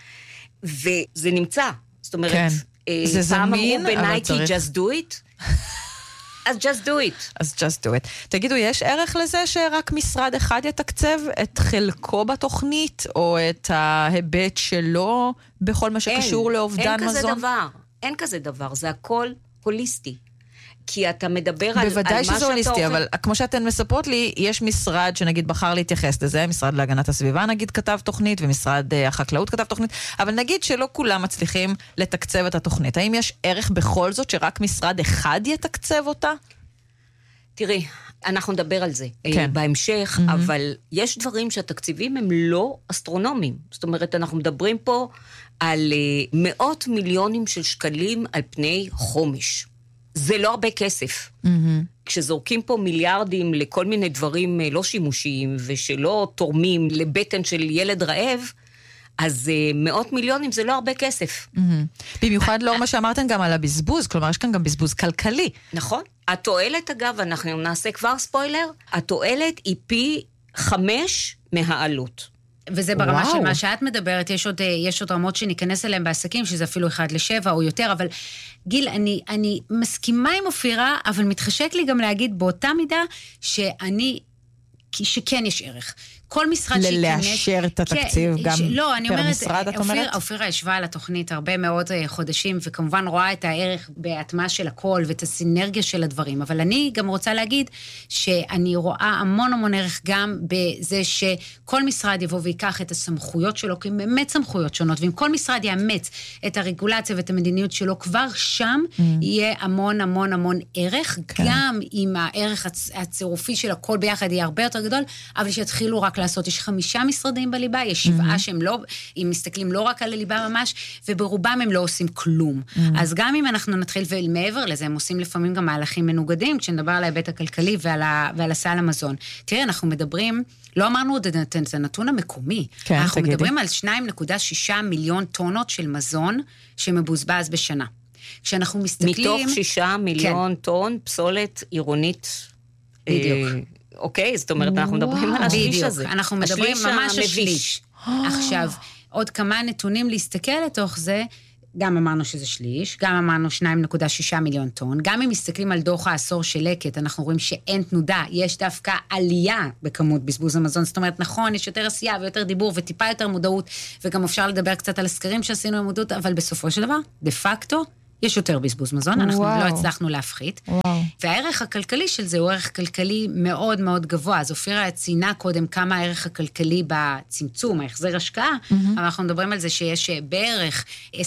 וזה נמצא. זאת אומרת, זה זמין, אבל בנייקי, just do it. אז just do it. אז just do it. תגידו, יש ערך לזה שרק משרד אחד יתקצב את חלקו בתוכנית, או את ההיבט שלו בכל מה שקשור לאובדן מזון? אין כזה דבר. אין כזה דבר. זה הכל הוליסטי. כי אתה מדבר על מה שאתה אוכל. בוודאי שזה הוליסטי, אבל כמו שאתן מספרות לי, יש משרד שנגיד בחר להתייחס לזה, משרד להגנת הסביבה נגיד כתב תוכנית, ומשרד החקלאות כתב תוכנית, אבל נגיד שלא כולם מצליחים לתקצב את התוכנית. האם יש ערך בכל זאת שרק משרד אחד יתקצב אותה? תראי, אנחנו נדבר על זה בהמשך, אבל יש דברים שהתקציבים הם לא אסטרונומיים. זאת אומרת, אנחנו מדברים פה על מאות מיליונים של שקלים על פני חומש. זה לא הרבה כסף. כשזורקים פה מיליארדים לכל מיני דברים לא שימושיים, ושלא תורמים לבטן של ילד רעב, אז מאות מיליונים זה לא הרבה כסף. במיוחד לאור מה שאמרתם גם על הבזבוז, כלומר יש כאן גם בזבוז כלכלי. נכון. התועלת, אגב, אנחנו נעשה כבר ספוילר, התועלת היא פי 5 מהעלות. וזה ברמה של מה שאת מדברת, יש עוד רמות שניכנס אליהם בעסקים, שזה אפילו 1-7 או יותר, אבל גיל, אני מסכימה עם אופירה, אבל מתחשק לי גם להגיד באותה מידה, שאני שכן יש ערך. כל משרד שייכנס... לאשר את התקציב גם לא, אני אומרת, משרד, את אומרת? אופירה ישבה על התוכנית הרבה מאוד חודשים, וכמובן רואה את הערך בהטמעה של הכל, ואת הסינרגיה של הדברים, אבל אני גם רוצה להגיד שאני רואה המון ערך גם בזה שכל משרד יבוא ויקח את הסמכויות שלו, כי הם באמת סמכויות שונות, ואם כל משרד יאמץ את הרגולציה ואת המדיניות שלו, כבר שם יהיה המון ערך, גם אם הערך הצירופי של הכל ביחד יהיה הרבה יותר גדול, אבל שיתחילו רק לעשות, יש 5 משרדים בליבה, יש 7 שהם לא, אם מסתכלים לא רק על הליבה ממש, וברובם הם לא עושים כלום. אז גם אם אנחנו נתחיל ומעבר לזה, הם עושים לפעמים גם מהלכים מנוגדים, כשנדבר על ההיבט הכלכלי ועל הסל המזון. תראה, אנחנו מדברים, לא אמרנו את הנתון המקומי, אנחנו מדברים על 2.6 מיליון טונות של מזון שמבוזבז בשנה. כשאנחנו מסתכלים... מתוך 6 מיליון טון פסולת עירונית... בדיוק. אוקיי, זאת אומרת, אנחנו מדברים על השליש הזה. בדיוק, אנחנו מדברים ממש השליש. עכשיו, עוד כמה נתונים להסתכל לתוך זה, גם אמרנו שזה שליש, גם אמרנו 2.6 מיליון טון, גם אם מסתכלים על דוח העשור של לקט, אנחנו רואים שאין תנודה, יש דווקא עלייה בכמות בזבוז המזון, זאת אומרת, נכון, יש יותר עשייה ויותר דיבור וטיפה יותר מודעות, וגם אפשר לדבר קצת על הסקרים שעשינו במודעות, אבל בסופו של דבר, דה פקטו, יש יותר בזבוז מזון, אנחנו לא הצלחנו להפחית. והערך הכלכלי של זה הוא ערך כלכלי מאוד מאוד גבוה. אז אופירה ציינה קודם כמה הערך הכלכלי בצמצום, ההחזר השקעה, אבל אנחנו מדברים על זה שיש בערך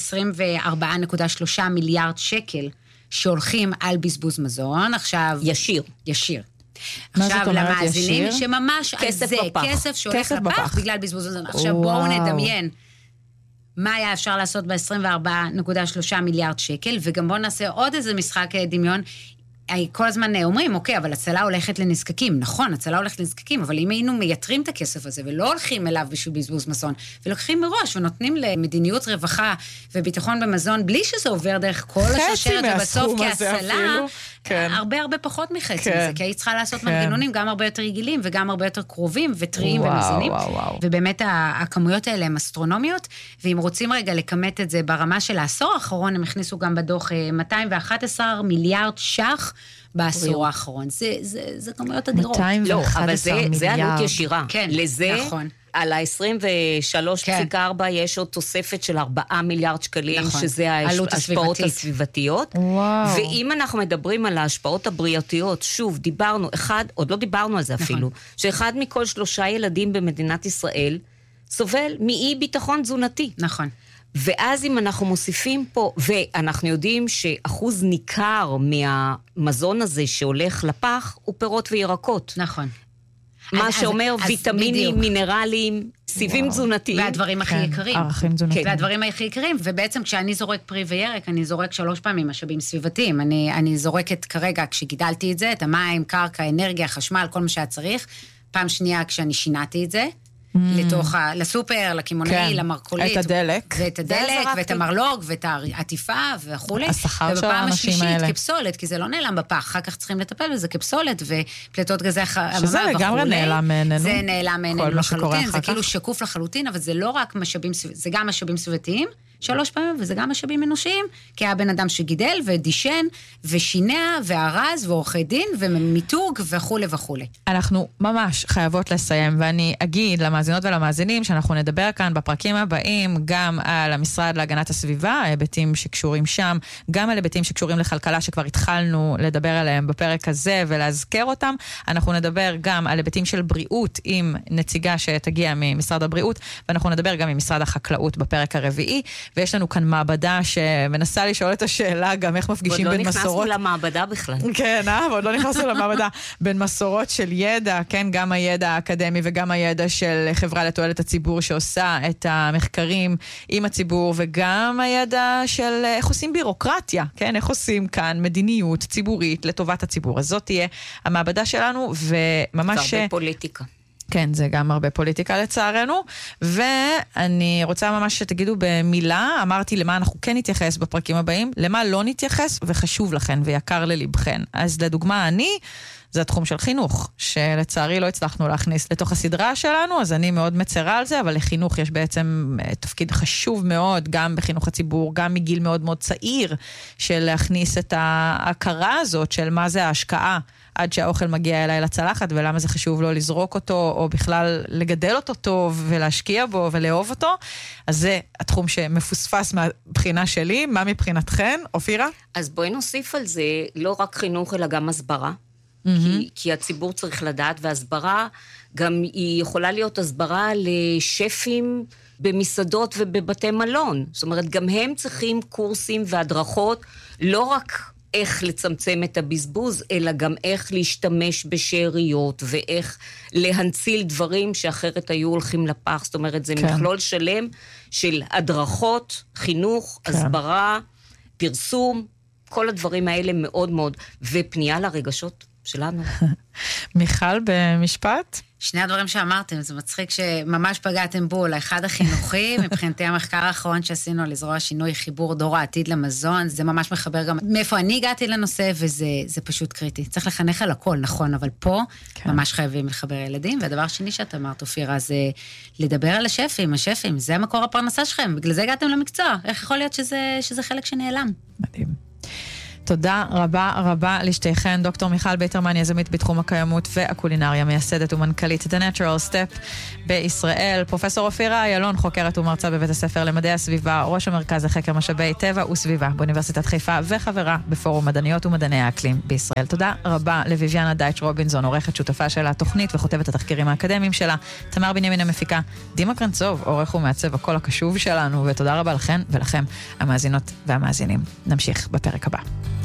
24.3 מיליארד שקל שהולכים על בזבוז מזון. עכשיו... ישיר. עכשיו למאזינים שממש כסף בפח. כסף שהולך לפח בגלל בזבוז מזון. עכשיו בואו נדמיין. מה היה אפשר לעשות ב-24.3 מיליארד שקל, וגם בואו נעשה עוד איזה משחק דמיון, כל הזמן אומרים, אוקיי, אבל הצלה הולכת לנזקקים. נכון, הצלה הולכת לנזקקים, אבל אם היינו מייתרים את הכסף הזה, ולא הולכים אליו בשביל בזבוז מזון, ולוקחים מראש ונותנים למדיניות רווחה וביטחון במזון, בלי שזה עובר דרך כל השרשרת, ובסוף כהצלה, הרבה פחות מחצי מזה, כי היא צריכה לעשות מנגנונים גם הרבה יותר רגילים, וגם הרבה יותר קרובים, וטריים ומזינים. ובאמת הכמויות האלה הן אסטרונומיות, ואם רוצים רגע לקמת את זה ברמה של העשור האחרון, הם הכניסו גם בדוח 211 מיליארד ש"ח, בעשור האחרון. זה כמויות אדירות. לא, אבל זה עלות ישירה. כן, נכון. על ה-23.4 יש עוד תוספת של 4 מיליארד שקלים, שזה ההשפעות הסביבתיות. ואם אנחנו מדברים על ההשפעות הבריאותיות, שוב, דיברנו, עוד לא דיברנו על זה אפילו, שאחד מכל 3 ילדים במדינת ישראל סובל מאי ביטחון תזונתי. נכון. ואז אם אנחנו מוסיפים פה, ואנחנו יודעים שאחוז ניכר מהמזון הזה שהולך לפח, הוא פירות וירקות. נכון. מה שאומר ויטמינים, מינרלים, סיבים תזונתיים. והדברים הכי יקרים. ערכים תזונתיים. והדברים הכי יקרים, ובעצם כשאני זורק פרי וירק, אני זורק 3 פעמים משאבים סביבתיים. אני זורקת כרגע, כשגידלתי את זה, את המים, קרקע, אנרגיה, חשמל, כל מה שהיה צריך. פעם שנייה כשאני שינעתי את זה, לסופר, לכימונאי, למרקולית. את הדלק. ואת הדלק, ואת המרלוג, ואת העטיפה, וכו'. השכר של האנשים האלה. ובפעם השלישית כפסולת, כי זה לא נעלם בפח, אחר כך צריכים לטפל בזה כפסולת, ופליטות גזי החממה וכו'. שזה לגמרי נעלם מעינינו. זה נעלם מעינינו לחלוטין, זה כאילו שקוף לחלוטין, אבל זה לא רק משאבים, זה גם משאבים סביבתיים, 3 פעמים, וזה גם משאבים אנושיים, כי היה בן אדם שגידל ודישן, ושינע, והרז, ועורכי דין, ומיתוג, וכו' וכו'. אנחנו ממש חייבות לסיים, ואני אגיד למאזינות ולמאזינים, שאנחנו נדבר כאן בפרקים הבאים, גם על המשרד להגנת הסביבה, ההיבטים שקשורים שם, גם על היבטים שקשורים לכלכלה, שכבר התחלנו לדבר עליהם בפרק הזה, ולהזכר אותם. אנחנו נדבר גם על היבטים של בריאות, עם נציגה שתגיע ממשרד הבריאות, ואנחנו נדבר גם עם משרד החקלאות בפרק הרביעי, ויש לנו כאן מעבדה שמנסה לשאול את השאלה גם איך מפגישים בין מסורות. עוד לא נכנסנו למעבדה בכלל. כן, ועוד לא נכנסנו למעבדה. בין מסורות של ידע, כן, גם הידע האקדמי וגם הידע של חברה לתועלת הציבור שעושה את המחקרים עם הציבור, וגם הידע של איך עושים בירוקרטיה, כן, איך עושים כאן מדיניות ציבורית לטובת הציבור. אז זאת תהיה המעבדה שלנו, וממש... זה הרבה פוליטיקה. כן, זה גם הרבה פוליטיקה לצערנו, ואני רוצה ממש שתגידו במילה, אמרתי למה אנחנו כן נתייחס בפרקים הבאים, למה לא נתייחס וחשוב לכן ויקר ללבכן. אז לדוגמה, אני זה התחום של חינוך, שלצערי לא הצלחנו להכניס לתוך הסדרה שלנו, אז אני מאוד מצרה על זה, אבל לחינוך יש בעצם תפקיד חשוב מאוד, גם בחינוך הציבור, גם מגיל מאוד מאוד צעיר, של להכניס את ההכרה הזאת של מה זה ההשקעה, עד שהאוכל מגיע אליי לצלחת, ולמה זה חשוב לא לזרוק אותו, או בכלל לגדל אותו טוב, ולהשקיע בו, ולאהוב אותו. אז זה התחום שמפוספס מהבחינה שלי. מה מבחינתכן, אופירה? אז בואי נוסיף על זה לא רק חינוך, אלא גם הסברה. כי הציבור צריך לדעת, והסברה גם היא יכולה להיות הסברה לשפים במסעדות ובבתי מלון. זאת אומרת, גם הם צריכים קורסים והדרכות, לא רק איך לצמצם את הבזבוז, אלא גם איך להשתמש בשאריות, ואיך להנציל דברים שאחרת היו הולכים לפח. זאת אומרת, זה מכלול שלם של הדרכות, חינוך, הסברה, פרסום, כל הדברים האלה מאוד מאוד, ופנייה לרגשות שלנו. מיכל, במשפט? שני הדברים שאמרתם, זה מצחיק שממש פגעתם בול. אחד החינוכי, מבחינתי המחקר האחרון שעשינו לזרוע שינוי חיבור דור העתיד למזון, זה ממש מחבר גם מאיפה אני הגעתי לנושא, וזה פשוט קריטי. צריך לחנך על הכל, נכון, אבל פה ממש חייבים לחבר ילדים. והדבר שני שאת אמרת, אופירה, זה לדבר על השפים, זה המקור הפרנסה שלכם, בגלל זה הגעתם למקצוע. איך יכול להיות שזה חלק שנעלם? מדהים. תודה רבה רבה לשתיכן, דוקטור מיכל ביטרמן, יזמית בתחום הקיימות והקולינריה, מייסדת ומנכ"לית The Natural Step בישראל, פרופסור אופירה איילון, חוקרת ומרצה בבית הספר למדעי הסביבה, ראש המרכז לחקר משאבי טבע וסביבה באוניברסיטת חיפה, וחברה בפורום מדעניות ומדעני האקלים בישראל. תודה רבה לויביאנה דייטש רובינזון, עורכת שותפה של התוכנית וכותבת התחקירים האקדמיים שלה, תמר בנימין המפיקה, דימה קרנצוב, עורך ומעצב הקול הקשוב שלנו, ותודה רבה לכן ולכם, המאזינות והמאזינים. נמשיך בפרק הבא.